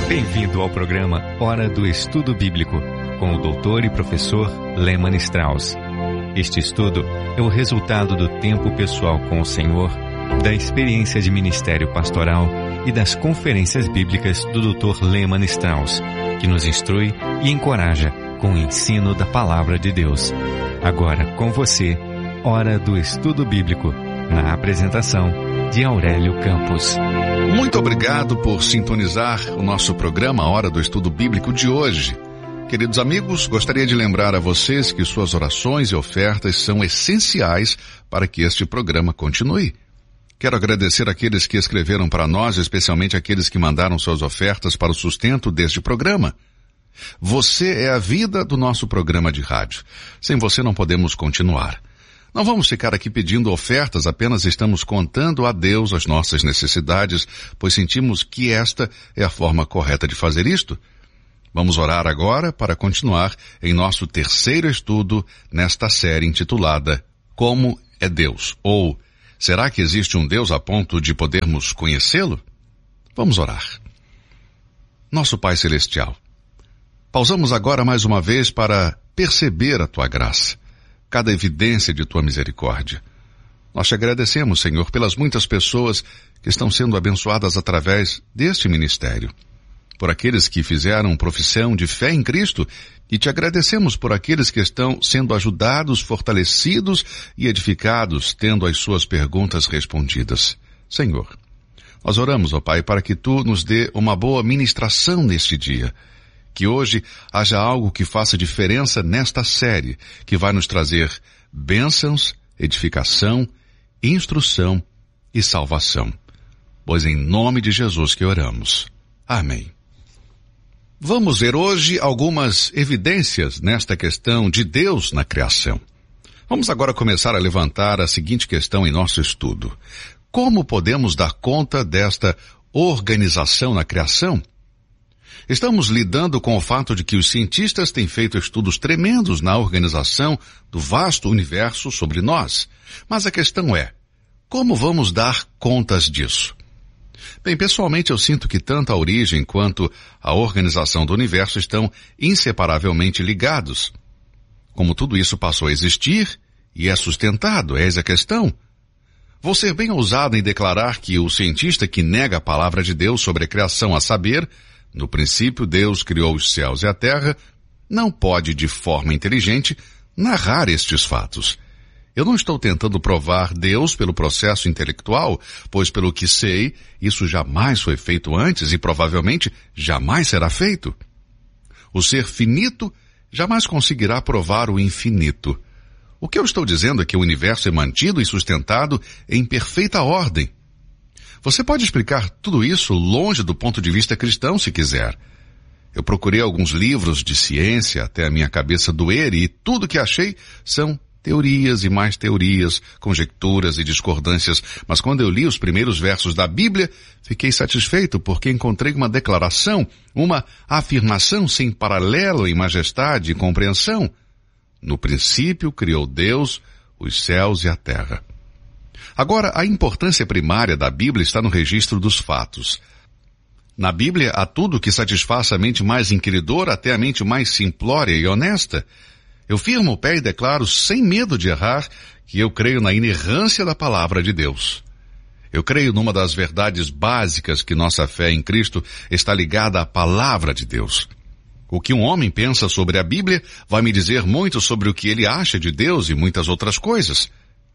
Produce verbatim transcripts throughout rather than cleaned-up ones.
Bem-vindo ao programa Hora do Estudo Bíblico, com o doutor e professor Lehmann Strauss. Este estudo é o resultado do tempo pessoal com o Senhor, da experiência de ministério pastoral e das conferências bíblicas do doutor Lehmann Strauss, que nos instrui e encoraja com o ensino da Palavra de Deus. Agora com você, Hora do Estudo Bíblico, na apresentação de Aurélio Campos. Muito obrigado por sintonizar o nosso programa Hora do Estudo Bíblico de hoje. Queridos amigos, gostaria de lembrar a vocês que suas orações e ofertas são essenciais para que este programa continue. Quero agradecer àqueles que escreveram para nós, especialmente aqueles que mandaram suas ofertas para o sustento deste programa. Você é a vida do nosso programa de rádio. Sem você não podemos continuar. Não vamos ficar aqui pedindo ofertas, apenas estamos contando a Deus as nossas necessidades, pois sentimos que esta é a forma correta de fazer isto. Vamos orar agora para continuar em nosso terceiro estudo nesta série intitulada Como é Deus? Ou, será que existe um Deus a ponto de podermos conhecê-lo? Vamos orar. Nosso Pai Celestial, pausamos agora mais uma vez para perceber a Tua graça, cada evidência de Tua misericórdia. Nós te agradecemos, Senhor, pelas muitas pessoas que estão sendo abençoadas através deste ministério, por aqueles que fizeram profissão de fé em Cristo, e te agradecemos por aqueles que estão sendo ajudados, fortalecidos e edificados, tendo as suas perguntas respondidas. Senhor, nós oramos, ó Pai, para que Tu nos dê uma boa ministração neste dia, que hoje haja algo que faça diferença nesta série, que vai nos trazer bênçãos, edificação, instrução e salvação. Pois em nome de Jesus que oramos. Amém. Vamos ver hoje algumas evidências nesta questão de Deus na criação. Vamos agora começar a levantar a seguinte questão em nosso estudo. Como podemos dar conta desta organização na criação? Estamos lidando com o fato de que os cientistas têm feito estudos tremendos na organização do vasto universo sobre nós. Mas a questão é, como vamos dar contas disso? Bem, pessoalmente eu sinto que tanto a origem quanto a organização do universo estão inseparavelmente ligados. Como tudo isso passou a existir e é sustentado, eis a questão. Vou ser bem ousado em declarar que o cientista que nega a palavra de Deus sobre a criação, a saber, no princípio Deus criou os céus e a terra, não pode de forma inteligente narrar estes fatos. Eu não estou tentando provar Deus pelo processo intelectual, pois pelo que sei, isso jamais foi feito antes e provavelmente jamais será feito. O ser finito jamais conseguirá provar o infinito. O que eu estou dizendo é que o universo é mantido e sustentado em perfeita ordem. Você pode explicar tudo isso longe do ponto de vista cristão, se quiser. Eu procurei alguns livros de ciência até a minha cabeça doer e tudo que achei são teorias e mais teorias, conjecturas e discordâncias, mas quando eu li os primeiros versos da Bíblia, fiquei satisfeito porque encontrei uma declaração, uma afirmação sem paralelo em majestade e compreensão. No princípio criou Deus os céus e a terra. Agora, a importância primária da Bíblia está no registro dos fatos. Na Bíblia há tudo que satisfaça a mente mais inquiridora até a mente mais simplória e honesta. Eu firmo o pé e declaro, sem medo de errar, que eu creio na inerrância da palavra de Deus. Eu creio numa das verdades básicas que nossa fé em Cristo está ligada à palavra de Deus. O que um homem pensa sobre a Bíblia vai me dizer muito sobre o que ele acha de Deus e muitas outras coisas.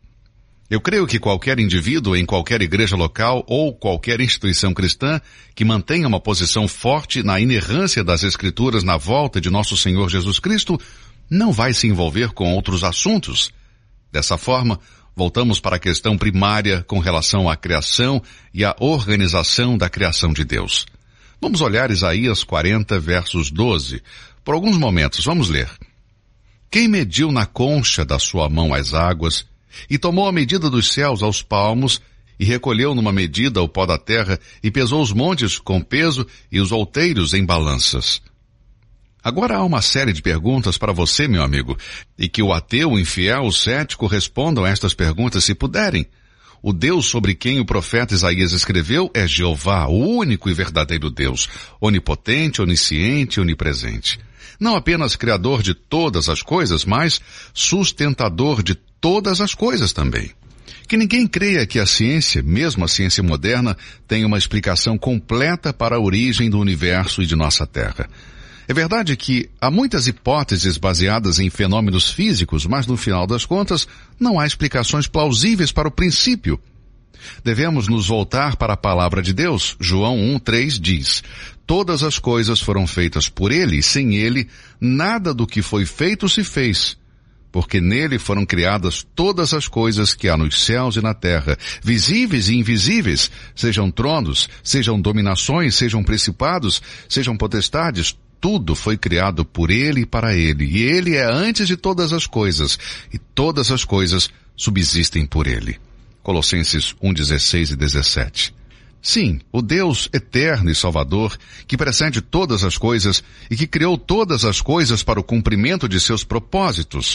Eu creio que qualquer indivíduo em qualquer igreja local ou qualquer instituição cristã que mantenha uma posição forte na inerrância das Escrituras na volta de nosso Senhor Jesus Cristo não vai se envolver com outros assuntos. Dessa forma, voltamos para a questão primária com relação à criação e à organização da criação de Deus. Vamos olhar Isaías quarenta, versos doze. Por alguns momentos, vamos ler. Quem mediu na concha da sua mão as águas, e tomou a medida dos céus aos palmos, e recolheu numa medida o pó da terra, e pesou os montes com peso, e os outeiros em balanças. Agora há uma série de perguntas para você, meu amigo, e que o ateu, o infiel, o cético respondam a estas perguntas se puderem. o Deus sobre quem o profeta Isaías escreveu é Jeová, o único e verdadeiro Deus, onipotente, onisciente e onipresente. Não apenas criador de todas as coisas, mas sustentador de todas as coisas também. Que ninguém creia que a ciência, mesmo a ciência moderna, tem uma explicação completa para a origem do universo e de nossa Terra. É verdade que há muitas hipóteses baseadas em fenômenos físicos, mas no final das contas, não há explicações plausíveis para o princípio. Devemos nos voltar para a palavra de Deus. João um, três diz: todas as coisas foram feitas por ele, e sem ele, nada do que foi feito se fez. Porque nele foram criadas todas as coisas que há nos céus e na terra, visíveis e invisíveis, sejam tronos, sejam dominações, sejam principados, sejam potestades, tudo foi criado por ele e para ele, e ele é antes de todas as coisas, e todas as coisas subsistem por ele. Colossenses um, dezesseis e dezessete. Sim, o Deus eterno e salvador, que precede todas as coisas e que criou todas as coisas para o cumprimento de seus propósitos.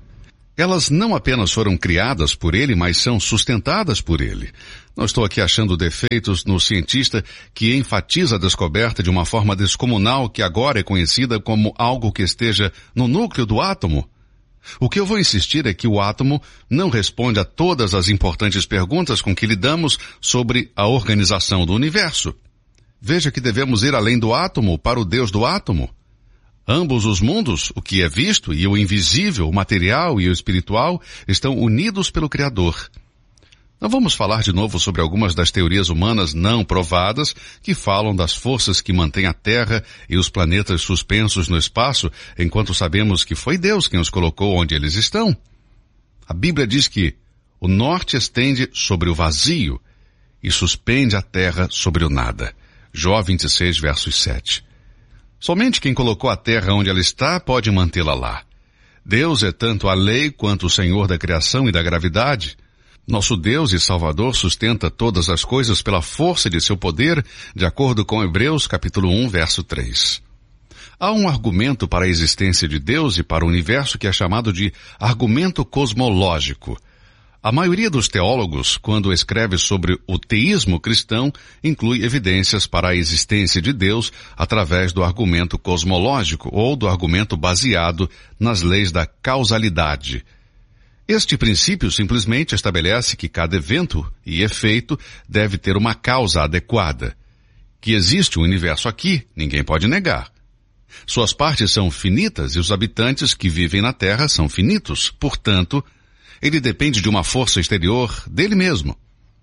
Elas não apenas foram criadas por ele, mas são sustentadas por ele. Não estou aqui achando defeitos no cientista que enfatiza a descoberta de uma forma descomunal que agora é conhecida como algo que esteja no núcleo do átomo. O que eu vou insistir é que o átomo não responde a todas as importantes perguntas com que lidamos sobre a organização do universo. Veja que devemos ir além do átomo para o Deus do átomo. Ambos os mundos, o que é visto e o invisível, o material e o espiritual, estão unidos pelo Criador. Não vamos falar de novo sobre algumas das teorias humanas não provadas que falam das forças que mantêm a Terra e os planetas suspensos no espaço, enquanto sabemos que foi Deus quem os colocou onde eles estão. A Bíblia diz que o norte estende sobre o vazio e suspende a terra sobre o nada. Jó vinte e seis, versos sete. Somente quem colocou a terra onde ela está pode mantê-la lá. Deus é tanto a lei quanto o Senhor da criação e da gravidade. Nosso Deus e Salvador sustenta todas as coisas pela força de seu poder, de acordo com Hebreus capítulo um, verso três. Há um argumento para a existência de Deus e para o universo que é chamado de argumento cosmológico. A maioria dos teólogos, quando escreve sobre o teísmo cristão, inclui evidências para a existência de Deus através do argumento cosmológico ou do argumento baseado nas leis da causalidade. Este princípio simplesmente estabelece que cada evento e efeito deve ter uma causa adequada. Que existe um universo aqui, ninguém pode negar. Suas partes são finitas e os habitantes que vivem na Terra são finitos, portanto, ele depende de uma força exterior dele mesmo.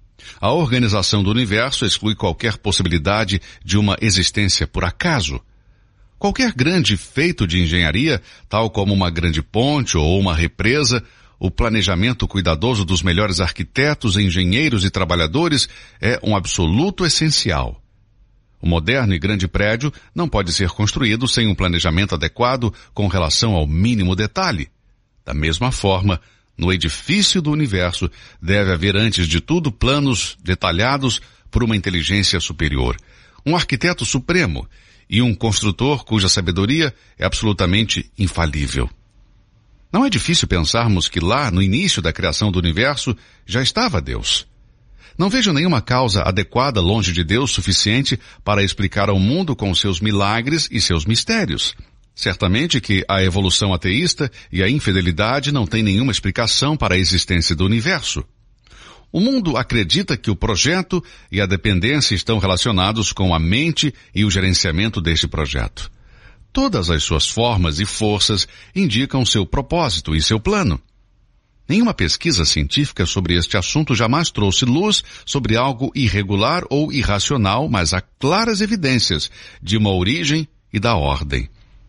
A organização do universo exclui qualquer possibilidade de uma existência por acaso. Qualquer grande feito de engenharia, tal como uma grande ponte ou uma represa, o planejamento cuidadoso dos melhores arquitetos, engenheiros e trabalhadores é um absoluto essencial. O moderno e grande prédio não pode ser construído sem um planejamento adequado com relação ao mínimo detalhe. Da mesma forma, no edifício do universo deve haver antes de tudo planos detalhados por uma inteligência superior, um arquiteto supremo e um construtor cuja sabedoria é absolutamente infalível. Não é difícil pensarmos que lá, no início da criação do universo, já estava Deus. Não vejo nenhuma causa adequada longe de Deus suficiente para explicar ao mundo com seus milagres e seus mistérios. Certamente que a evolução ateísta e a infidelidade não têm nenhuma explicação para a existência do universo. O mundo acredita que o projeto e a dependência estão relacionados com a mente e o gerenciamento deste projeto. Todas as suas formas e forças indicam seu propósito e seu plano. Nenhuma pesquisa científica sobre este assunto jamais trouxe luz sobre algo irregular ou irracional, mas há claras evidências de uma origem e da ordem.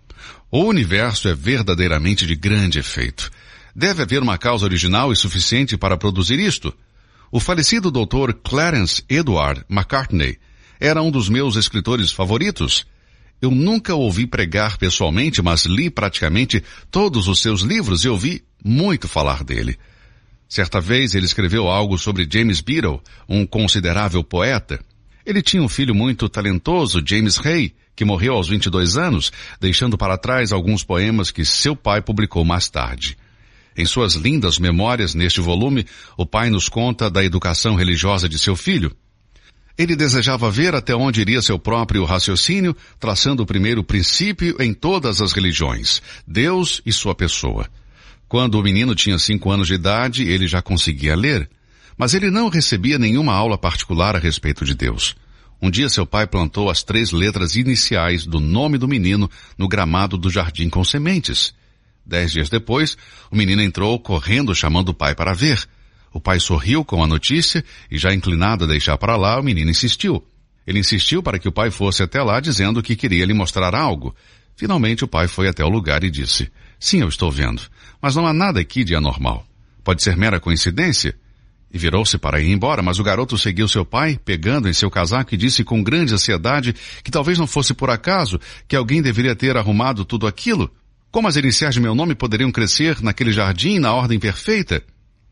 O universo é verdadeiramente de grande efeito. Deve haver uma causa original e suficiente para produzir isto. O falecido doutor Clarence Edward Macartney era um dos meus escritores favoritos. Eu nunca o ouvi pregar pessoalmente, mas li praticamente todos os seus livros e ouvi muito falar dele. Certa vez ele escreveu algo sobre James Beadle, um considerável poeta. Ele tinha um filho muito talentoso, James Hay, que morreu aos vinte e dois anos, deixando para trás alguns poemas que seu pai publicou mais tarde. Em suas lindas memórias neste volume, o pai nos conta da educação religiosa de seu filho. Ele desejava ver até onde iria seu próprio raciocínio, traçando o primeiro princípio em todas as religiões, Deus e sua pessoa. Quando o menino tinha cinco anos de idade, ele já conseguia ler, mas ele não recebia nenhuma aula particular a respeito de Deus. Um dia seu pai plantou as três letras iniciais do nome do menino no gramado do jardim com sementes. Dez dias depois, o menino entrou correndo chamando o pai para ver. O pai sorriu com a notícia e, já inclinado a deixar para lá, o menino insistiu. Ele insistiu para que o pai fosse até lá dizendo que queria lhe mostrar algo. Finalmente o pai foi até o lugar e disse: sim, eu estou vendo, mas não há nada aqui de anormal. Pode ser mera coincidência? E virou-se para ir embora, mas o garoto seguiu seu pai, pegando em seu casaco, e disse com grande ansiedade que talvez não fosse por acaso, que alguém deveria ter arrumado tudo aquilo. Como as iniciais de meu nome poderiam crescer naquele jardim na ordem perfeita?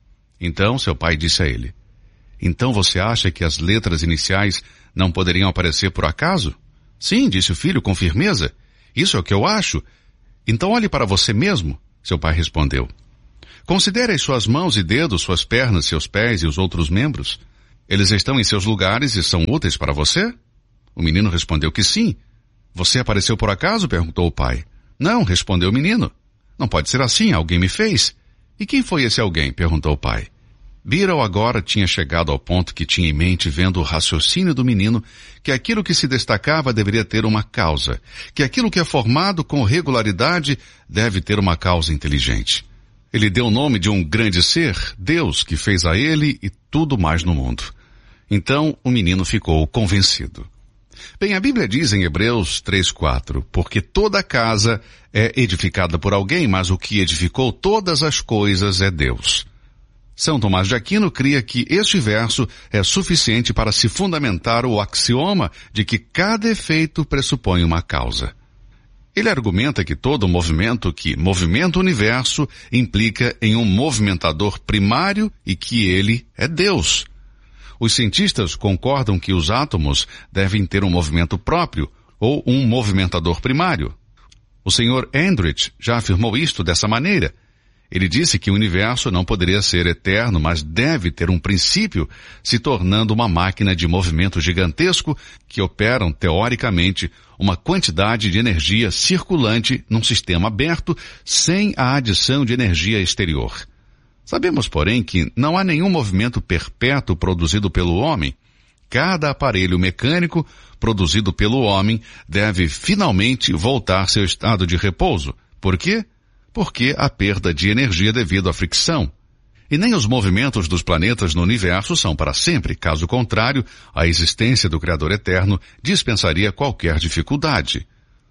Então seu pai disse a ele: então você acha que as letras iniciais não poderiam aparecer por acaso? Sim, disse o filho com firmeza. Isso é o que eu acho. Então olhe para você mesmo, seu pai respondeu. Considere as suas mãos e dedos, suas pernas, seus pés e os outros membros. Eles estão em seus lugares e são úteis para você? O menino respondeu que sim. Você apareceu por acaso? Perguntou o pai. Não, respondeu o menino. Não pode ser assim, alguém me fez. E quem foi esse alguém? Perguntou o pai. Beryl agora tinha chegado ao ponto que tinha em mente, vendo o raciocínio do menino, que aquilo que se destacava deveria ter uma causa, que aquilo que é formado com regularidade deve ter uma causa inteligente. Ele deu o nome de um grande ser, Deus, que fez a ele e tudo mais no mundo. Então o menino ficou convencido. Bem, a Bíblia diz em Hebreus três, quatro, porque toda casa é edificada por alguém, mas o que edificou todas as coisas é Deus. São Tomás de Aquino cria que este verso é suficiente para se fundamentar o axioma de que cada efeito pressupõe uma causa. Ele argumenta que todo movimento que movimenta o universo implica em um movimentador primário e que ele é Deus. Os cientistas concordam que os átomos devem ter um movimento próprio ou um movimentador primário. O senhor Eldridge já afirmou isto dessa maneira. Ele disse que o universo não poderia ser eterno, mas deve ter um princípio, se tornando uma máquina de movimento gigantesco que operam, teoricamente, uma quantidade de energia circulante num sistema aberto, sem a adição de energia exterior. Sabemos, porém, que não há nenhum movimento perpétuo produzido pelo homem. Cada aparelho mecânico produzido pelo homem deve finalmente voltar seu estado de repouso. Por quê? Porque há perda de energia devido à fricção. E nem os movimentos dos planetas no universo são para sempre. Caso contrário, a existência do Criador eterno dispensaria qualquer dificuldade.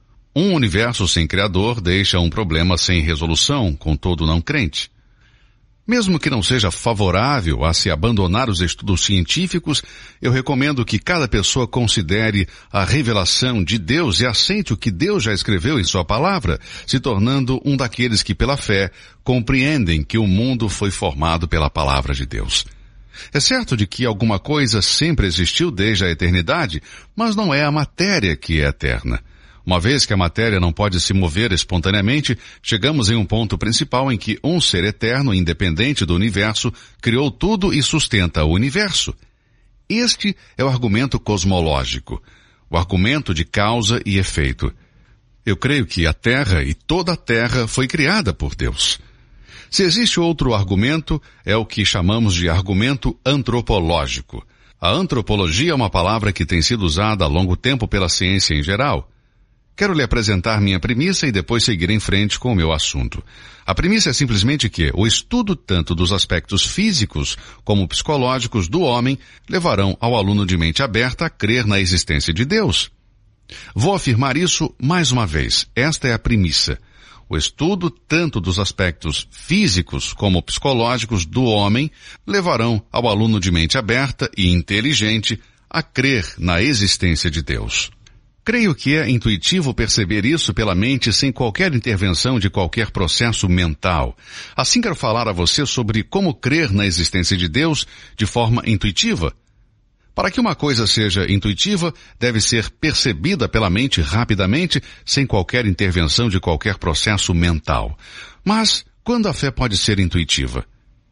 Um universo sem Criador deixa um problema sem resolução, com todo não crente. Mesmo que não seja favorável a se abandonar os estudos científicos, eu recomendo que cada pessoa considere a revelação de Deus e aceite o que Deus já escreveu em sua palavra, se tornando um daqueles que, pela fé, compreendem que o mundo foi formado pela palavra de Deus. É certo de que alguma coisa sempre existiu desde a eternidade, mas não é a matéria que é eterna. Uma vez que a matéria não pode se mover espontaneamente, chegamos em um ponto principal em que um ser eterno, independente do universo, criou tudo e sustenta o universo. Este é o argumento cosmológico, o argumento de causa e efeito. Eu creio que a Terra e toda a Terra foi criada por Deus. Se existe outro argumento, é o que chamamos de argumento antropológico. A antropologia é uma palavra que tem sido usada há longo tempo pela ciência em geral. Quero lhe apresentar minha premissa e depois seguir em frente com o meu assunto. A premissa é simplesmente que o estudo tanto dos aspectos físicos como psicológicos do homem levarão ao aluno de mente aberta a crer na existência de Deus. Vou afirmar isso mais uma vez. Esta é a premissa. O estudo tanto dos aspectos físicos como psicológicos do homem levarão ao aluno de mente aberta e inteligente a crer na existência de Deus. Creio que é intuitivo perceber isso pela mente sem qualquer intervenção de qualquer processo mental. Assim quero falar a você sobre como crer na existência de Deus de forma intuitiva. Para que uma coisa seja intuitiva, deve ser percebida pela mente rapidamente, sem qualquer intervenção de qualquer processo mental. Mas quando a fé pode ser intuitiva?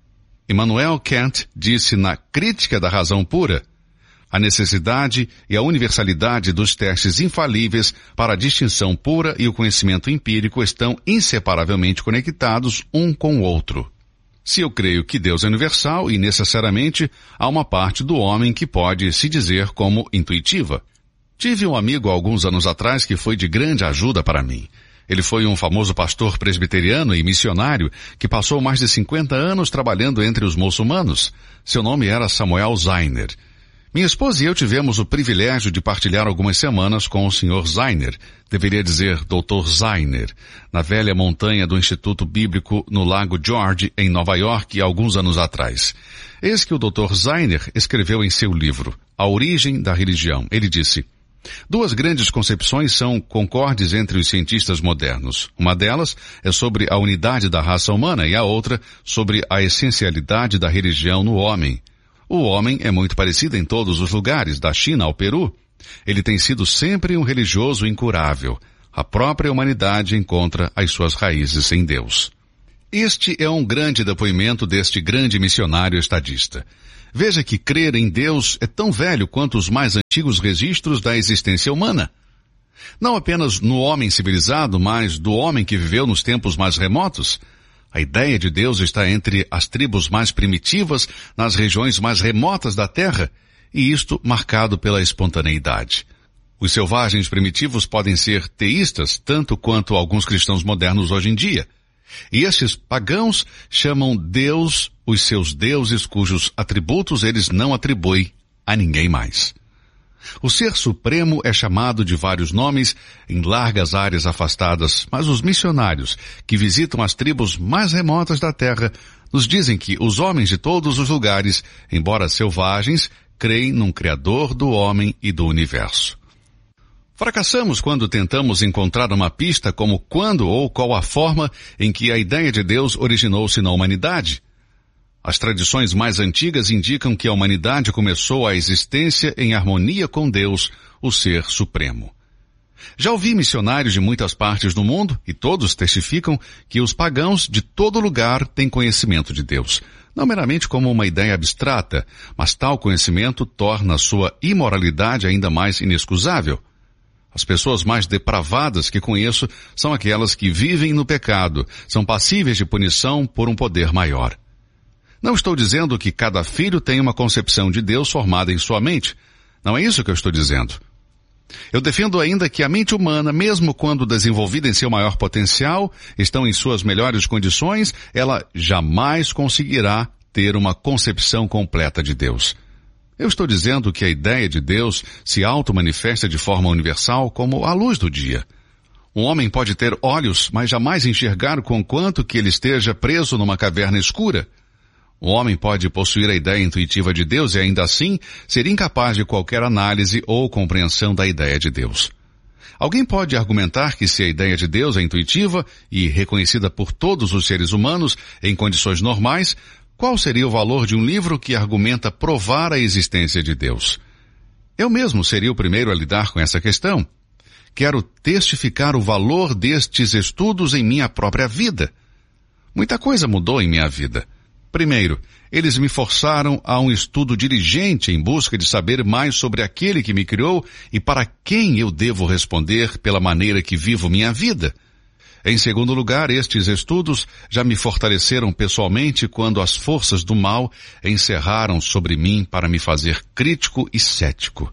Immanuel Kant disse na Crítica da Razão Pura: a necessidade e a universalidade dos testes infalíveis para a distinção pura e o conhecimento empírico estão inseparavelmente conectados um com o outro. Se eu creio que Deus é universal e necessariamente há uma parte do homem que pode se dizer como intuitiva. Tive um amigo há alguns anos atrás que foi de grande ajuda para mim. Ele foi um famoso pastor presbiteriano e missionário que passou mais de cinquenta anos trabalhando entre os muçulmanos. Seu nome era Samuel Zainer. Minha esposa e eu tivemos o privilégio de partilhar algumas semanas com o senhor Zainer, deveria dizer doutor Zainer, na velha montanha do Instituto Bíblico no Lago George, em Nova York, alguns anos atrás. Eis que o doutor Zainer escreveu em seu livro, A Origem da Religião. Ele disse: duas grandes concepções são concordes entre os cientistas modernos. Uma delas é sobre a unidade da raça humana e a outra sobre a essencialidade da religião no homem. O homem é muito parecido em todos os lugares, da China ao Peru. Ele tem sido sempre um religioso incurável. A própria humanidade encontra as suas raízes em Deus. Este é um grande depoimento deste grande missionário estadista. Veja que crer em Deus é tão velho quanto os mais antigos registros da existência humana. Não apenas no homem civilizado, mas do homem que viveu nos tempos mais remotos. A ideia de Deus está entre as tribos mais primitivas, nas regiões mais remotas da terra, e isto marcado pela espontaneidade. Os selvagens primitivos podem ser teístas, tanto quanto alguns cristãos modernos hoje em dia. E estes pagãos chamam Deus os seus deuses cujos atributos eles não atribuem a ninguém mais. O Ser Supremo é chamado de vários nomes em largas áreas afastadas, mas os missionários que visitam as tribos mais remotas da terra nos dizem que os homens de todos os lugares, embora selvagens, creem num Criador do homem e do universo. Fracassamos quando tentamos encontrar uma pista como quando ou qual a forma em que a ideia de Deus originou-se na humanidade. As tradições mais antigas indicam que a humanidade começou a existência em harmonia com Deus, o Ser Supremo. Já ouvi missionários de muitas partes do mundo, e todos testificam que os pagãos de todo lugar têm conhecimento de Deus. Não meramente como uma ideia abstrata, mas tal conhecimento torna a sua imoralidade ainda mais inexcusável. As pessoas mais depravadas que conheço são aquelas que vivem no pecado, são passíveis de punição por um poder maior. Não estou dizendo que cada filho tem uma concepção de Deus formada em sua mente. Não é isso que eu estou dizendo. Eu defendo ainda que a mente humana, mesmo quando desenvolvida em seu maior potencial, estão em suas melhores condições, ela jamais conseguirá ter uma concepção completa de Deus. Eu estou dizendo que a ideia de Deus se auto-manifesta de forma universal como a luz do dia. Um homem pode ter olhos, mas jamais enxergar conquanto que ele esteja preso numa caverna escura. O homem pode possuir a ideia intuitiva de Deus e ainda assim ser incapaz de qualquer análise ou compreensão da ideia de Deus. Alguém pode argumentar que se a ideia de Deus é intuitiva e reconhecida por todos os seres humanos em condições normais, qual seria o valor de um livro que argumenta provar a existência de Deus? Eu mesmo seria o primeiro a lidar com essa questão. Quero testificar o valor destes estudos em minha própria vida. Muita coisa mudou em minha vida. Primeiro, eles me forçaram a um estudo diligente em busca de saber mais sobre aquele que me criou e para quem eu devo responder pela maneira que vivo minha vida. Em segundo lugar, estes estudos já me fortaleceram pessoalmente quando as forças do mal encerraram sobre mim para me fazer crítico e cético.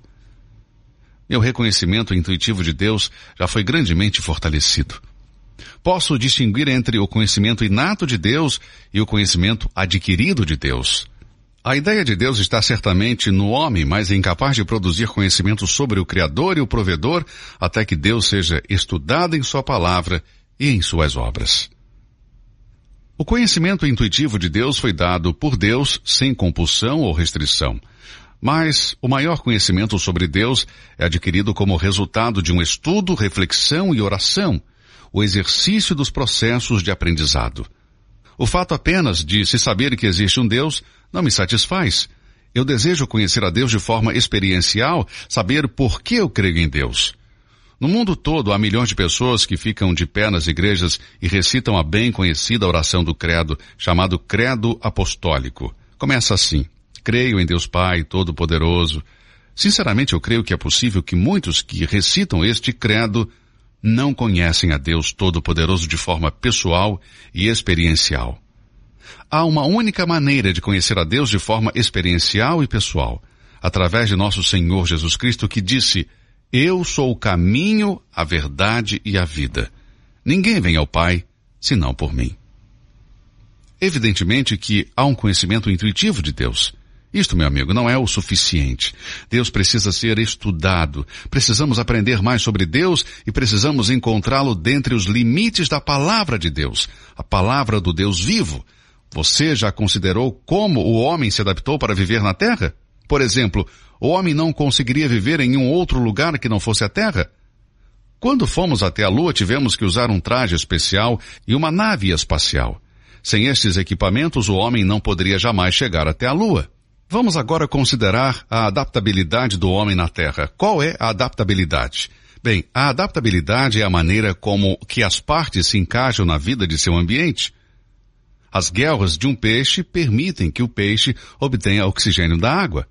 Meu reconhecimento intuitivo de Deus já foi grandemente fortalecido. Posso distinguir entre o conhecimento inato de Deus e o conhecimento adquirido de Deus. A ideia de Deus está certamente no homem, mas é incapaz de produzir conhecimento sobre o Criador e o Provedor até que Deus seja estudado em sua palavra e em suas obras. O conhecimento intuitivo de Deus foi dado por Deus sem compulsão ou restrição. Mas o maior conhecimento sobre Deus é adquirido como resultado de um estudo, reflexão e oração, o exercício dos processos de aprendizado. O fato apenas de se saber que existe um Deus não me satisfaz. Eu desejo conhecer a Deus de forma experiencial, saber por que eu creio em Deus. No mundo todo há milhões de pessoas que ficam de pé nas igrejas e recitam a bem conhecida oração do credo, chamado Credo Apostólico. Começa assim: creio em Deus Pai Todo-Poderoso. Sinceramente, eu creio que é possível que muitos que recitam este credo não conhecem a Deus Todo-Poderoso de forma pessoal e experiencial. Há uma única maneira de conhecer a Deus de forma experiencial e pessoal, através de nosso Senhor Jesus Cristo, que disse: eu sou o caminho, a verdade e a vida. Ninguém vem ao Pai senão por mim. Evidentemente que há um conhecimento intuitivo de Deus. Isto, meu amigo, não é o suficiente. Deus precisa ser estudado. Precisamos aprender mais sobre Deus e precisamos encontrá-lo dentre os limites da palavra de Deus, a palavra do Deus vivo. Você já considerou como o homem se adaptou para viver na Terra? Por exemplo, o homem não conseguiria viver em um outro lugar que não fosse a Terra? Quando fomos até a Lua, tivemos que usar um traje especial e uma nave espacial. Sem estes equipamentos, o homem não poderia jamais chegar até a Lua. Vamos agora considerar a adaptabilidade do homem na Terra. Qual é a adaptabilidade? Bem, a adaptabilidade é a maneira como que as partes se encaixam na vida de seu ambiente. As guelras de um peixe permitem que o peixe obtenha oxigênio da água.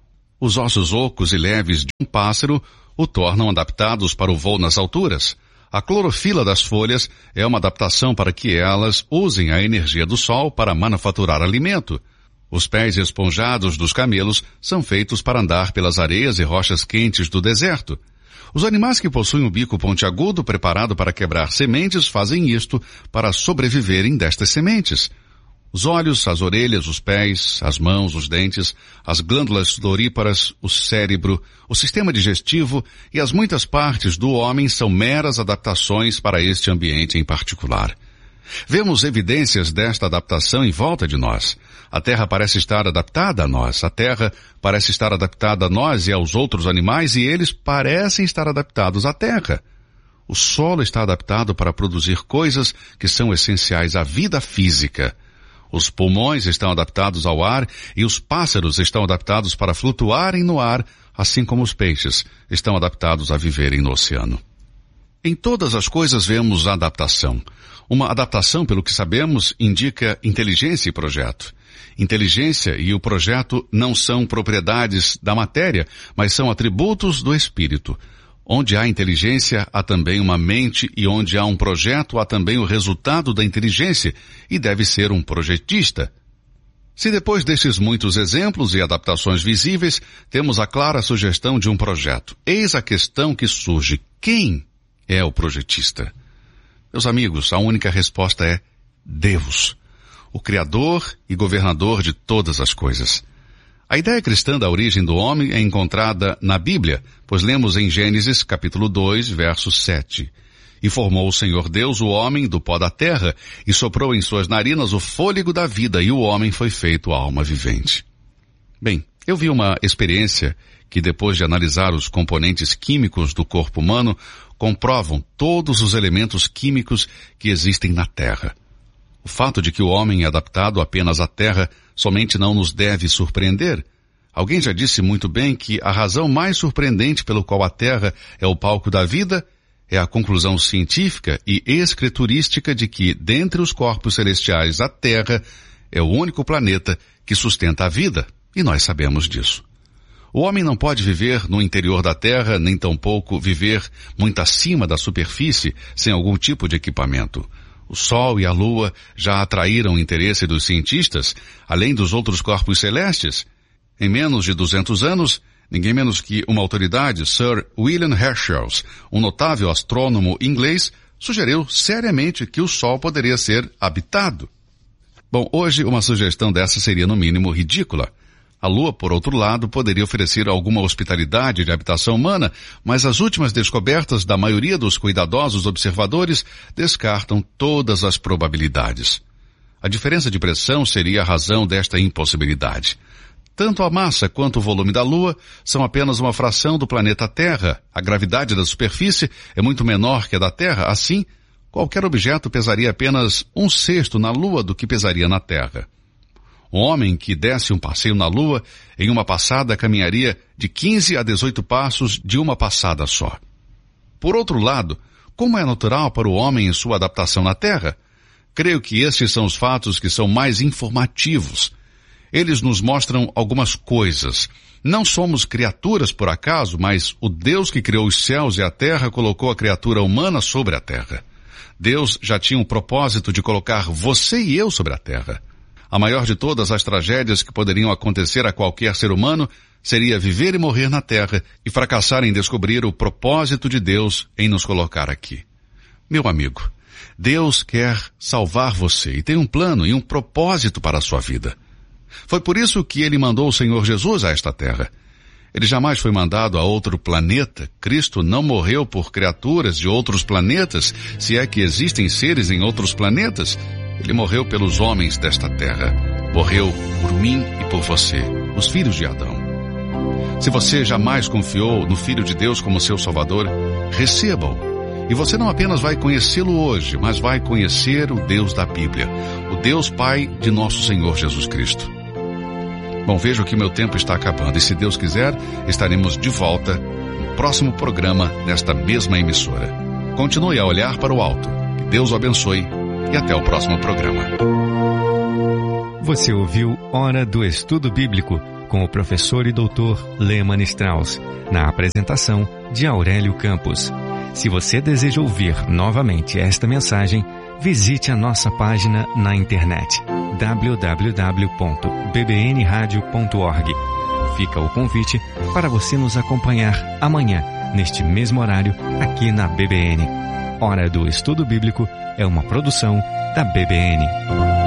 Os ossos ocos e leves de um pássaro o tornam adaptados para o voo nas alturas. A clorofila das folhas é uma adaptação para que elas usem a energia do sol para manufaturar alimento. Os pés esponjados dos camelos são feitos para andar pelas areias e rochas quentes do deserto. Os animais que possuem o bico pontiagudo preparado para quebrar sementes fazem isto para sobreviverem destas sementes. Os olhos, as orelhas, os pés, as mãos, os dentes, as glândulas sudoríparas, o cérebro, o sistema digestivo e as muitas partes do homem são meras adaptações para este ambiente em particular. Vemos evidências desta adaptação em volta de nós. A Terra parece estar adaptada a nós. A Terra parece estar adaptada a nós e aos outros animais, e eles parecem estar adaptados à Terra. O solo está adaptado para produzir coisas que são essenciais à vida física. Os pulmões estão adaptados ao ar e os pássaros estão adaptados para flutuarem no ar, assim como os peixes estão adaptados a viverem no oceano. Em todas as coisas vemos adaptação. Uma adaptação, pelo que sabemos, indica inteligência e projeto. Inteligência e o projeto não são propriedades da matéria, mas são atributos do espírito. Onde há inteligência, há também uma mente, e onde há um projeto, há também o resultado da inteligência, e deve ser um projetista. Se depois destes muitos exemplos e adaptações visíveis, temos a clara sugestão de um projeto, eis a questão que surge: quem é o projetista? Meus amigos, a única resposta é Deus, o Criador e governador de todas as coisas. A ideia cristã da origem do homem é encontrada na Bíblia, pois lemos em Gênesis capítulo dois, verso sete. E formou o Senhor Deus o homem do pó da terra, e soprou em suas narinas o fôlego da vida, e o homem foi feito alma vivente. Bem, eu vi uma experiência que, depois de analisar os componentes químicos do corpo humano, comprovam todos os elementos químicos que existem na Terra. O fato de que o homem é adaptado apenas à Terra somente não nos deve surpreender. Alguém já disse muito bem que a razão mais surpreendente pelo qual a Terra é o palco da vida é a conclusão científica e escriturística de que, dentre os corpos celestiais, a Terra é o único planeta que sustenta a vida, e nós sabemos disso. O homem não pode viver no interior da Terra, nem tampouco viver muito acima da superfície, sem algum tipo de equipamento. O Sol e a Lua já atraíram o interesse dos cientistas, além dos outros corpos celestes. Em menos de duzentos anos, ninguém menos que uma autoridade, Sir William Herschel, um notável astrônomo inglês, sugeriu seriamente que o Sol poderia ser habitado. Bom, hoje uma sugestão dessa seria no mínimo ridícula. A Lua, por outro lado, poderia oferecer alguma hospitalidade de habitação humana, mas as últimas descobertas da maioria dos cuidadosos observadores descartam todas as probabilidades. A diferença de pressão seria a razão desta impossibilidade. Tanto a massa quanto o volume da Lua são apenas uma fração do planeta Terra. A gravidade da superfície é muito menor que a da Terra, assim, qualquer objeto pesaria apenas um sexto na Lua do que pesaria na Terra. Um homem que desse um passeio na Lua, em uma passada caminharia de quinze a dezoito passos de uma passada só. Por outro lado, como é natural para o homem em sua adaptação na Terra? Creio que estes são os fatos que são mais informativos. Eles nos mostram algumas coisas. Não somos criaturas por acaso, mas o Deus que criou os céus e a terra colocou a criatura humana sobre a terra. Deus já tinha um propósito de colocar você e eu sobre a terra. A maior de todas as tragédias que poderiam acontecer a qualquer ser humano seria viver e morrer na terra e fracassar em descobrir o propósito de Deus em nos colocar aqui. Meu amigo, Deus quer salvar você e tem um plano e um propósito para a sua vida. Foi por isso que ele mandou o Senhor Jesus a esta terra. Ele jamais foi mandado a outro planeta. Cristo não morreu por criaturas de outros planetas, se é que existem seres em outros planetas. Ele morreu pelos homens desta terra. Morreu por mim e por você, os filhos de Adão. Se você jamais confiou no Filho de Deus como seu Salvador, receba-o. E você não apenas vai conhecê-lo hoje, mas vai conhecer o Deus da Bíblia, o Deus Pai de nosso Senhor Jesus Cristo. Bom, vejo que meu tempo está acabando e, se Deus quiser, estaremos de volta no próximo programa nesta mesma emissora. Continue a olhar para o alto. Que Deus o abençoe e até o próximo programa. Você ouviu Hora do Estudo Bíblico com o professor e doutor Lehmann Strauss, na apresentação de Aurélio Campos. Se você deseja ouvir novamente esta mensagem, visite a nossa página na internet w w w ponto b b n radio ponto org. Fica o convite para você nos acompanhar amanhã, neste mesmo horário, aqui na B B N. Hora do Estudo Bíblico é uma produção da B B N.